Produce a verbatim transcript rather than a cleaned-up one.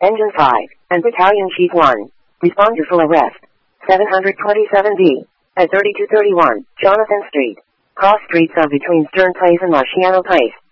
Engine five, and Battalion Chief one. Responder for arrest. seven twenty-seven B. At thirty-two thirty-one, Jonathan Street. Cross streets of between Stern Place and Marciano Place.